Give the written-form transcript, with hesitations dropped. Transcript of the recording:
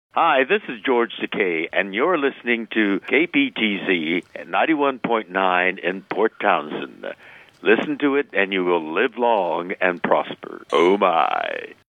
Hi, this is George Takei, and you're listening to KPTZ at 91.9 in Port Townsend. Listen to it, and you will live long and prosper. Oh, my.